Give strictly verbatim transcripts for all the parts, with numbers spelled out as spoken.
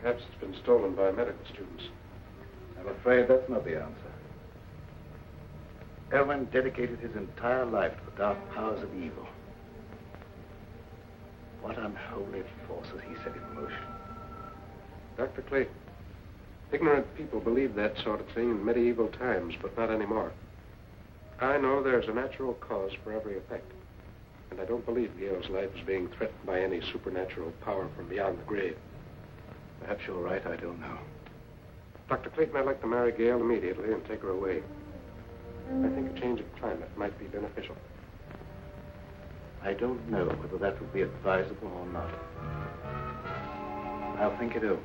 Perhaps it's been stolen by medical students. I'm afraid that's not the answer. Elwyn dedicated his entire life to the dark powers of evil. What unholy forces he set in motion. Doctor Clayton, ignorant people believed that sort of thing in medieval times, but not anymore. I know there's a natural cause for every effect. And I don't believe Gail's life is being threatened by any supernatural power from beyond the grave. Perhaps you're right, I don't know. Doctor Clayton, I'd like to marry Gail immediately and take her away. I think a change of climate might be beneficial. I don't know whether that would be advisable or not. I'll think it over.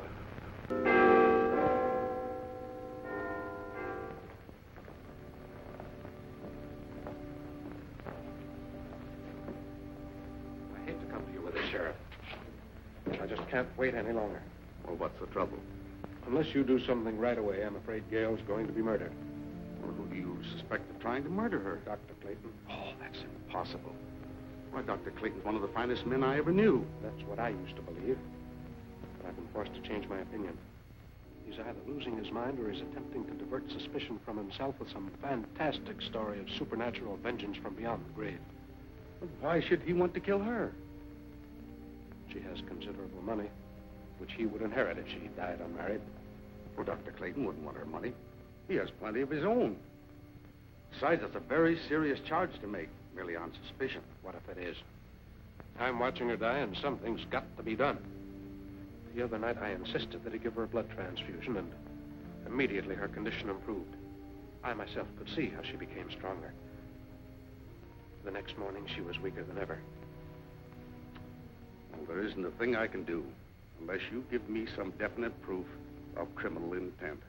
I hate to come to you with this, Sheriff. I just can't wait any longer. Well, what's the trouble? Unless you do something right away, I'm afraid Gail's going to be murdered. Well, who do you suspect of trying to murder her? Doctor Clayton. Oh, that's impossible. Why, Doctor Clayton's one of the finest men I ever knew. That's what I used to believe. But I've been forced to change my opinion. He's either losing his mind or he's attempting to divert suspicion from himself with some fantastic story of supernatural vengeance from beyond the grave. But why should he want to kill her? She has considerable money, which he would inherit if she died unmarried. Well, Doctor Clayton wouldn't want her money. He has plenty of his own. Besides, it's a very serious charge to make, merely on suspicion. What if it is? I'm watching her die, and something's got to be done. The other night, I insisted that he give her a blood transfusion, and immediately her condition improved. I myself could see how she became stronger. The next morning, she was weaker than ever. Well, there isn't a thing I can do unless you give me some definite proof of criminal intent.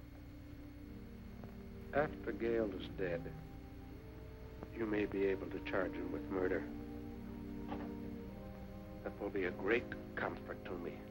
After Gail is dead, you may be able to charge him with murder. That will be a great comfort to me.